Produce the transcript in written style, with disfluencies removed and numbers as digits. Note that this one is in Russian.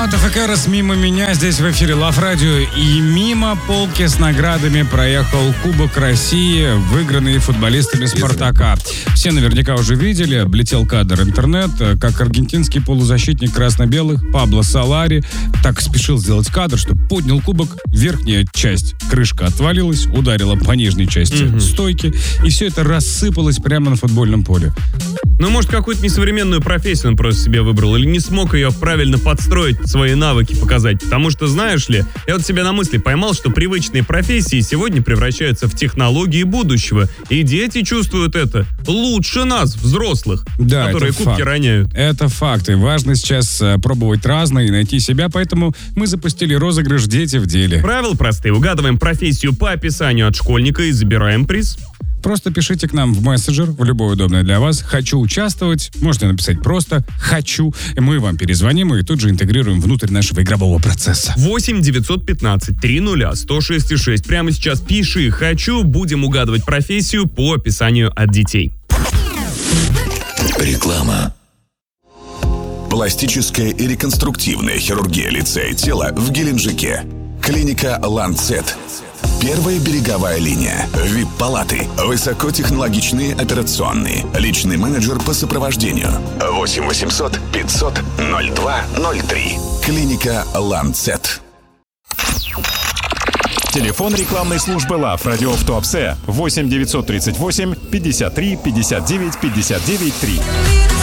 Матов и Карас мимо меня здесь в эфире Лав Радио. И мимо полки с наградами проехал Кубок России, выигранный футболистами «Спартака». Все наверняка уже видели, облетел кадр интернет, как аргентинский полузащитник красно-белых Пабло Солари так спешил сделать кадр, что поднял кубок, верхняя часть, крышка отвалилась, ударила по нижней части стойки, и все это рассыпалось прямо на футбольном поле. Ну, может, какую-то несовременную профессию он просто себе выбрал, или не смог ее правильно подстроить, свои навыки показать. Потому что, знаешь ли, я вот себя на мысли поймал, что привычные профессии сегодня превращаются в технологии будущего. И дети чувствуют это лучше нас, взрослых, да, которые кубки факт. роняют. Это факт. И важно сейчас пробовать разное и найти себя, поэтому мы запустили розыгрыш «Дети в деле». Правила простые. Угадываем профессию по описанию от школьника и забираем приз. Просто пишите к нам в мессенджер, в любое удобное для вас. «Хочу участвовать». Можете написать просто «хочу». И мы вам перезвоним и тут же интегрируем внутрь нашего игрового процесса. 8 915 300 106,6. Прямо сейчас пиши «хочу». Будем угадывать профессию по описанию от детей. Реклама. Пластическая и реконструктивная хирургия лица и тела в Геленджике. Клиника «Ланцет». Первая береговая линия. ВИП-палаты. Высокотехнологичные операционные. Личный менеджер по сопровождению. 8 800 500 0203. Клиника «Ланцет». Телефон рекламной службы Лав Радио в Туапсе 8 938 53 59 59 3.